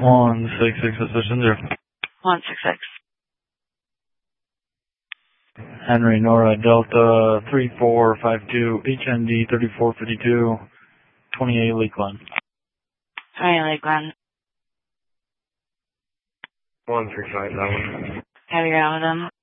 166 position 0. 166. Henry Nora Delta 3452 HND 3452 28 Lakeland. 28 Lakeland. 135 that one. Have you got with them?